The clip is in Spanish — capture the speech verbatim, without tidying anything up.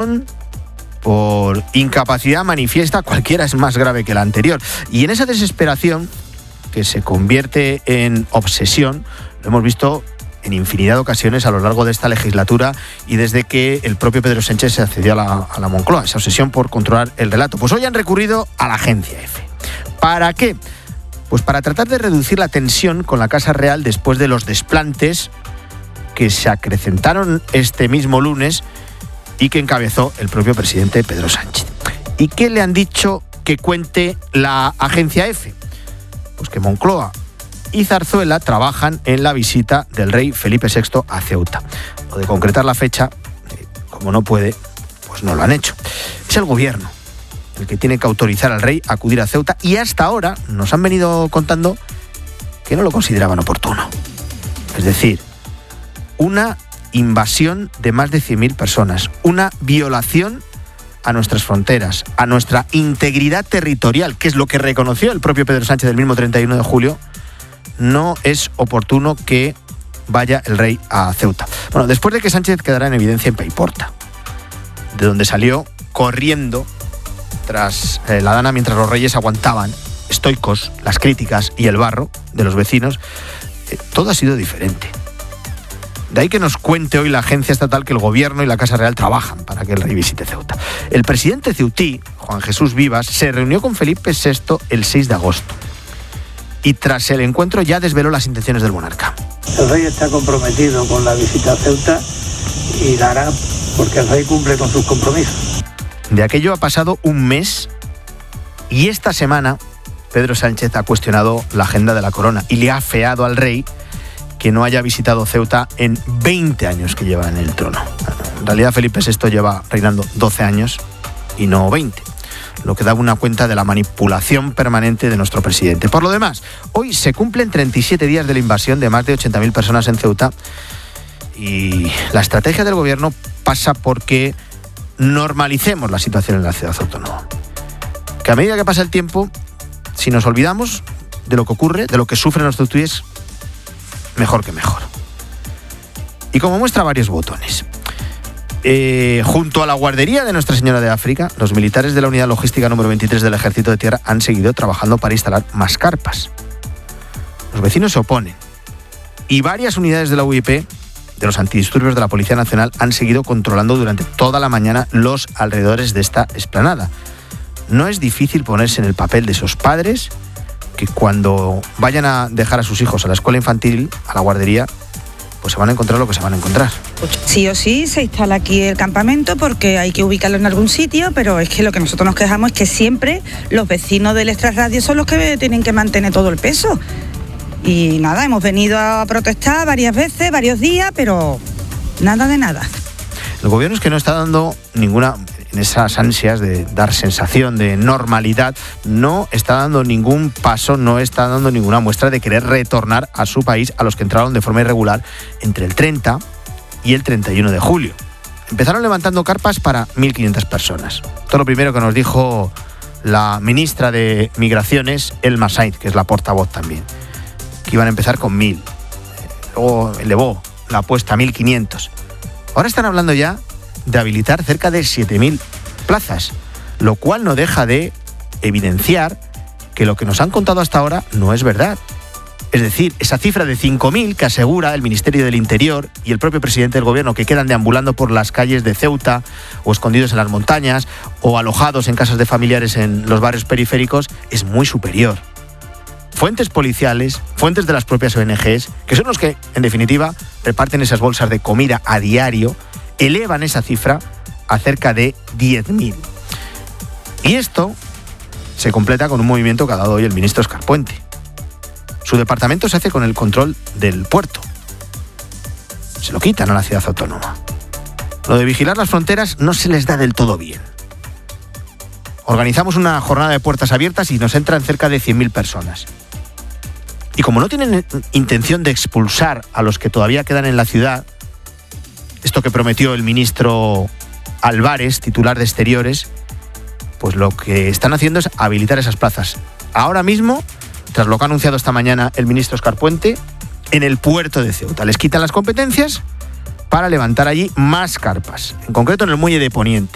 por incapacidad manifiesta, cualquiera es más grave que la anterior. Y en esa desesperación, que se convierte en obsesión, lo hemos visto en infinidad de ocasiones a lo largo de esta legislatura y desde que el propio Pedro Sánchez se accedió a la, a la Moncloa, esa obsesión por controlar el relato. Pues hoy han recurrido a la Agencia Efe. ¿Para qué? Pues para tratar de reducir la tensión con la Casa Real después de los desplantes que se acrecentaron este mismo lunes y que encabezó el propio presidente Pedro Sánchez. ¿Y qué le han dicho que cuente la Agencia Efe? Pues que Moncloa y Zarzuela trabajan en la visita del rey Felipe sexto a Ceuta. Lo de concretar la fecha, como no puede, pues no lo han hecho. Es el gobierno el que tiene que autorizar al rey a acudir a Ceuta y hasta ahora nos han venido contando que no lo consideraban oportuno. Es decir, una invasión de más de cien mil personas, una violación a nuestras fronteras, a nuestra integridad territorial, que es lo que reconoció el propio Pedro Sánchez el mismo treinta y uno de julio, no es oportuno que vaya el rey a Ceuta. Bueno, después de que Sánchez quedara en evidencia en Paiporta, de donde salió corriendo tras eh, la Dana mientras los reyes aguantaban, estoicos, las críticas y el barro de los vecinos, eh, todo ha sido diferente. De ahí que nos cuente hoy la agencia estatal que el gobierno y la Casa Real trabajan para que el rey visite Ceuta. El presidente ceutí, Juan Jesús Vivas, se reunió con Felipe sexto el seis de agosto. Y tras el encuentro ya desveló las intenciones del monarca. El rey está comprometido con la visita a Ceuta y la hará porque el rey cumple con sus compromisos. De aquello ha pasado un mes y esta semana Pedro Sánchez ha cuestionado la agenda de la corona y le ha afeado al rey que no haya visitado Ceuta en veinte años que lleva en el trono. En realidad Felipe sexto lleva reinando doce años y no veinte, lo que da una cuenta de la manipulación permanente de nuestro presidente. Por lo demás, hoy se cumplen treinta y siete días de la invasión de más de ochenta mil personas en Ceuta y la estrategia del gobierno pasa por que normalicemos la situación en la ciudad autónoma. Que a medida que pasa el tiempo, si nos olvidamos de lo que ocurre, de lo que sufren los ceutíes, mejor que mejor. Y como muestra varios botones. Eh, junto a la guardería de Nuestra Señora de África, los militares de la unidad logística número veintitrés del Ejército de Tierra han seguido trabajando para instalar más carpas. Los vecinos se oponen. Y varias unidades de la U I P, de los antidisturbios de la Policía Nacional, han seguido controlando durante toda la mañana los alrededores de esta explanada. No es difícil ponerse en el papel de esos padres que cuando vayan a dejar a sus hijos a la escuela infantil, a la guardería, pues se van a encontrar lo que se van a encontrar. Sí o sí se instala aquí el campamento porque hay que ubicarlo en algún sitio, pero es que lo que nosotros nos quejamos es que siempre los vecinos del extrarradio son los que tienen que mantener todo el peso. Y nada, hemos venido a protestar varias veces, varios días, pero nada de nada. El gobierno es que no está dando ninguna, en esas ansias de dar sensación de normalidad, no está dando ningún paso, no está dando ninguna muestra de querer retornar a su país a los que entraron de forma irregular entre el treinta y el treinta y uno de julio. Empezaron levantando carpas para mil quinientas personas. Todo lo primero que nos dijo la ministra de Migraciones, Elma Sainz, que es la portavoz también, que iban a empezar con mil. Luego elevó la apuesta a mil quinientos. Ahora están hablando ya de habilitar cerca de siete mil plazas, lo cual no deja de evidenciar que lo que nos han contado hasta ahora no es verdad. Es decir, esa cifra de cinco mil que asegura el Ministerio del Interior y el propio presidente del gobierno, que quedan deambulando por las calles de Ceuta o escondidos en las montañas o alojados en casas de familiares en los barrios periféricos, es muy superior. Fuentes policiales, fuentes de las propias O N Ges, que son los que, en definitiva, reparten esas bolsas de comida a diario, elevan esa cifra a cerca de diez mil. Y esto se completa con un movimiento que ha dado hoy el ministro Óscar Puente. Su departamento se hace con el control del puerto. Se lo quitan a la ciudad autónoma. Lo de vigilar las fronteras no se les da del todo bien. Organizamos una jornada de puertas abiertas y nos entran cerca de cien mil personas. Y como no tienen intención de expulsar a los que todavía quedan en la ciudad, esto que prometió el ministro Álvarez, titular de Exteriores, pues lo que están haciendo es habilitar esas plazas. Ahora mismo, tras lo que ha anunciado esta mañana el ministro Óscar Puente, en el puerto de Ceuta. Les quitan las competencias para levantar allí más carpas, en concreto en el muelle de Poniente.